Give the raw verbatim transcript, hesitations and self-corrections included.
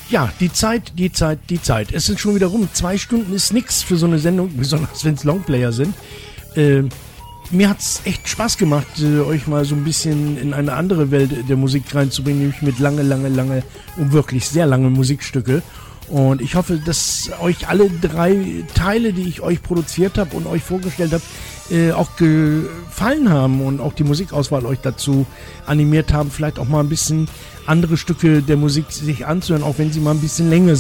Ja, die Zeit, die Zeit, die Zeit. Es sind schon wieder rum. Zwei Stunden ist nix für so eine Sendung, besonders wenn es Longplayer sind. Äh, mir hat's echt Spaß gemacht, äh, euch mal so ein bisschen in eine andere Welt der Musik reinzubringen, nämlich mit lange, lange, lange und wirklich sehr lange Musikstücke. Und ich hoffe, dass euch alle drei Teile, die ich euch produziert habe und euch vorgestellt habe, äh, auch gefallen haben und auch die Musikauswahl euch dazu animiert haben, vielleicht auch mal ein bisschen andere Stücke der Musik sich anzuhören, auch wenn sie mal ein bisschen länger sind.